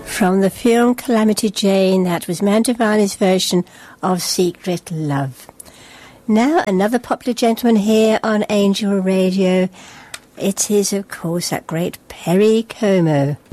From the film Calamity Jane, that was Mantovani's version of Secret Love. Now, another popular gentleman here on Angel Radio. It is, of course, that great Perry Como.